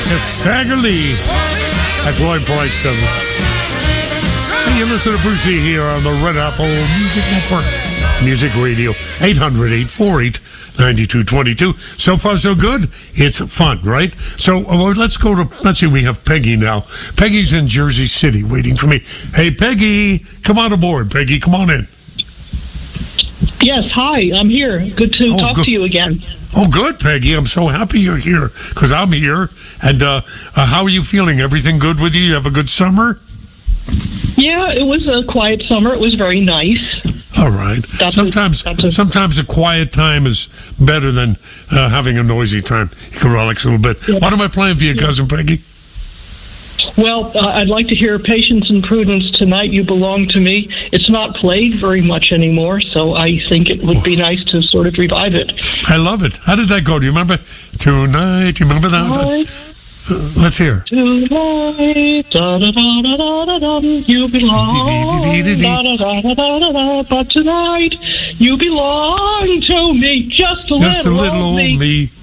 Stagger Lee. That's Lloyd Price does it. Hey, you listen to Brucey here on the Red Apple Music Network. Music Radio, 800-848-9222. So far, so good. It's fun, right? So let's see, we have Peggy now. Peggy's in Jersey City waiting for me. Hey, Peggy, come on aboard. Peggy, come on in. Yes, hi, I'm here. Good to talk to you again. Oh, good, Peggy. I'm so happy you're here because I'm here. And how are you feeling? Everything good with you? You have a good summer? Yeah, it was a quiet summer. It was very nice. All right. Sometimes a quiet time is better than having a noisy time. You can relax a little bit. Yeah. What am I playing for you, Cousin Peggy? Well, I'd like to hear Patience and Prudence, Tonight You Belong to Me. It's not played very much anymore, so I think it would be nice to sort of revive it. I love it. How did that go? Do you remember? Tonight, you remember that? Let's hear. Tonight, da-da-da-da-da-da-da, you belong, da-da-da-da-da-da-da, but tonight you belong to me, just a little old me.